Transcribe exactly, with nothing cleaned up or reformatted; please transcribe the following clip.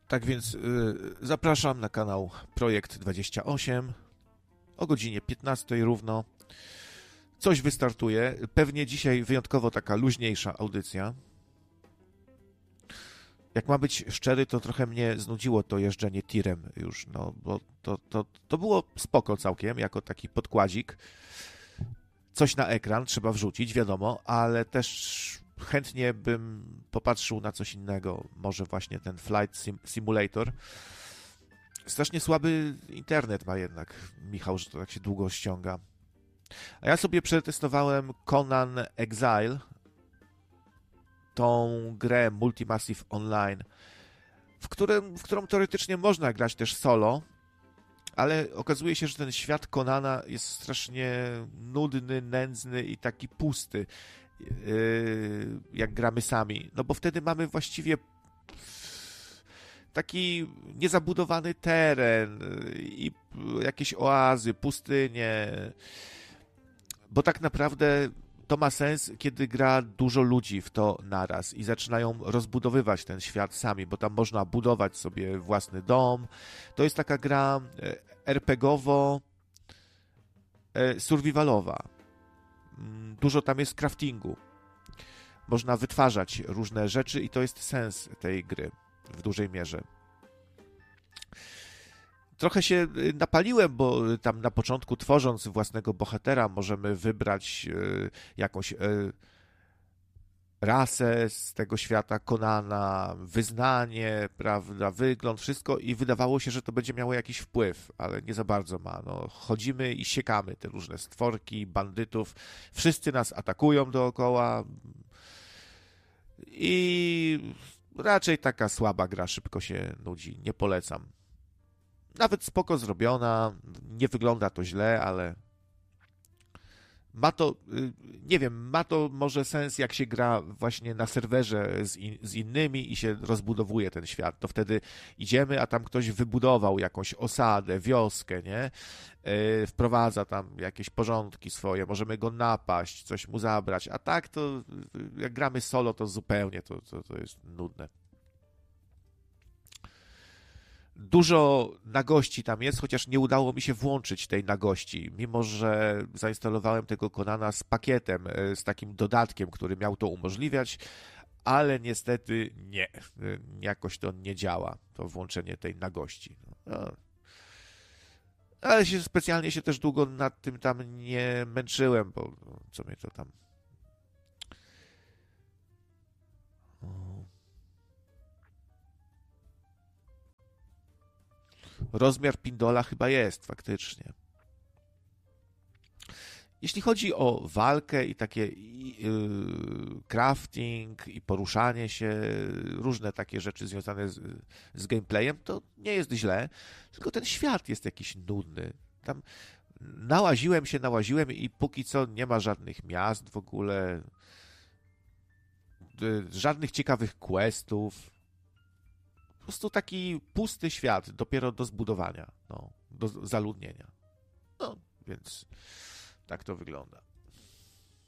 Tak więc yy, zapraszam na kanał Projekt dwadzieścia osiem o godzinie piętnastej równo. Coś wystartuje. Pewnie dzisiaj wyjątkowo taka luźniejsza audycja. Jak ma być szczery, to trochę mnie znudziło to jeżdżenie tirem już, no, bo to, to, to było spoko całkiem, jako taki podkładzik. Coś na ekran trzeba wrzucić, wiadomo, ale też chętnie bym popatrzył na coś innego. Może właśnie ten Flight Sim- Simulator. Strasznie słaby internet ma jednak, Michał, że to tak się długo ściąga. A ja sobie przetestowałem Conan Exile, tą grę Multimassive Online, w, którym, w którą teoretycznie można grać też solo, ale okazuje się, że ten świat Conana jest strasznie nudny, nędzny i taki pusty, yy, jak gramy sami. No bo wtedy mamy właściwie taki niezabudowany teren i jakieś oazy, pustynie, bo tak naprawdę to ma sens, kiedy gra dużo ludzi w to naraz i zaczynają rozbudowywać ten świat sami, bo tam można budować sobie własny dom. To jest taka gra er pe gie owo survivalowa. Dużo tam jest craftingu. Można wytwarzać różne rzeczy i to jest sens tej gry w dużej mierze. Trochę się napaliłem, bo tam na początku, tworząc własnego bohatera, możemy wybrać jakąś rasę z tego świata Conana, wyznanie, prawda, wygląd, wszystko i wydawało się, że to będzie miało jakiś wpływ, ale nie za bardzo ma. No, chodzimy i siekamy te różne stworki, bandytów, wszyscy nas atakują dookoła i raczej taka słaba gra, szybko się nudzi, nie polecam. Nawet spoko zrobiona, nie wygląda to źle, ale ma to, nie wiem, ma to może sens, jak się gra właśnie na serwerze z, in, z innymi i się rozbudowuje ten świat. To wtedy idziemy, a tam ktoś wybudował jakąś osadę, wioskę, nie? Yy, wprowadza tam jakieś porządki swoje, możemy go napaść, coś mu zabrać, a tak to jak gramy solo, to zupełnie to, to, to jest nudne. Dużo nagości tam jest, chociaż nie udało mi się włączyć tej nagości, mimo że zainstalowałem tego Conana z pakietem, z takim dodatkiem, który miał to umożliwiać, ale niestety nie, jakoś to nie działa, to włączenie tej nagości. No. Ale się, specjalnie się też długo nad tym tam nie męczyłem, bo co mnie to tam... Rozmiar pindola chyba jest, faktycznie. Jeśli chodzi o walkę i takie yy, crafting i poruszanie się, różne takie rzeczy związane z, z gameplayem, to nie jest źle, tylko ten świat jest jakiś nudny. Tam nałaziłem się, nałaziłem i póki co nie ma żadnych miast w ogóle, yy, żadnych ciekawych questów. Po prostu taki pusty świat, dopiero do zbudowania, no, do zaludnienia. No, więc tak to wygląda.